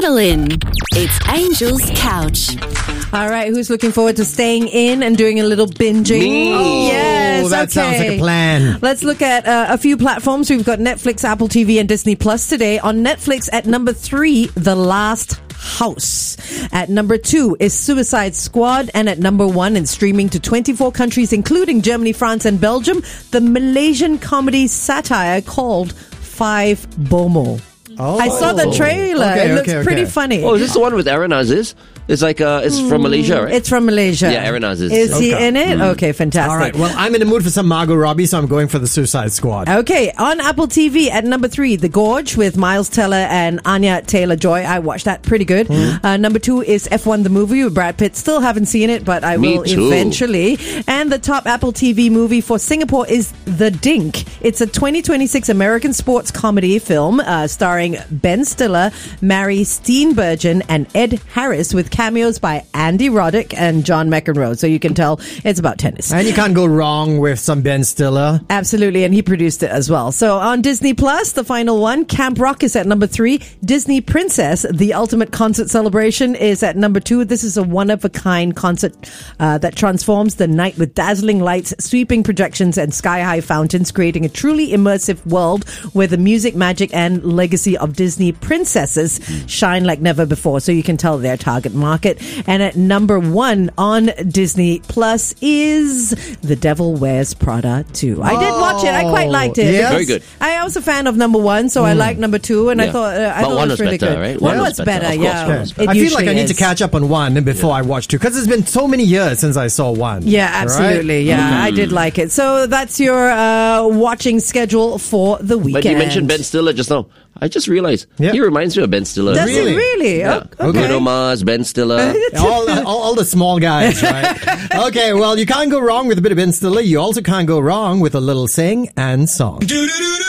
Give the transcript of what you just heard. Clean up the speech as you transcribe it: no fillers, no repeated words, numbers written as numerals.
Settle in. It's Angel's Couch. All right, who's looking forward to staying in and doing a little binging? Me. Oh, yes, that sounds like a plan. Let's look at a few platforms. We've got Netflix, Apple TV, and Disney Plus today. On Netflix at number 3, The Last House. At number 2 is Suicide Squad, and at number 1 and streaming to 24 countries, including Germany, France, and Belgium, the Malaysian comedy satire called Five Bomo. Oh. I saw the trailer. Okay, it looks pretty funny. Oh, is this the one with Aaron Aziz? It's like it's from Malaysia, right? It's from Malaysia. Yeah, Aaron Aziz. Is he in it? Okay, fantastic. All right. Well, I'm in the mood for some Margot Robbie, so I'm going for the Suicide Squad. Okay, on Apple TV at number 3, The Gorge with Miles Teller and Anya Taylor-Joy. I watched that, pretty good. Number 2 is F1 the movie with Brad Pitt. Still haven't seen it, but I will eventually. And the top Apple TV movie for Singapore is The Dink. It's a 2026 American sports comedy film starring Ben Stiller, Mary Steenburgen, and Ed Harris with cameos by Andy Roddick and John McEnroe. So you can tell it's about tennis. And you can't go wrong with some Ben Stiller. Absolutely, and he produced it as well. So on Disney Plus, the final one, Camp Rock is at number 3. Disney Princess, the ultimate concert celebration, is at number 2. This is a one-of-a-kind concert that transforms the night with dazzling lights, sweeping projections, and sky-high fountains, creating a truly immersive world where the music, magic, and legacy of Disney princesses shine like never before. So you can tell their target market. And at number 1 on Disney Plus is The Devil Wears Prada 2. I did watch it. I quite liked it. Yes. Very good. I was a fan of number 1, so I liked number 2, and I thought But it one was was really better, good. right? One was better, Of course, yeah. one was It I feel like usually I need to is. catch up on 1 before I watch 2, because it's been so many years since I saw 1. Yeah, absolutely. Right? Yeah, I did like it. So that's your watching schedule for the weekend. But you mentioned Ben Stiller just now. I just realized he reminds me of Ben Stiller. Does Really? it really? Yeah. Okay. Bruno Mars, Ben Stiller. All the small guys, right? Okay, well, you can't go wrong with a bit of Ben Stiller. You also can't go wrong with a little sing and song.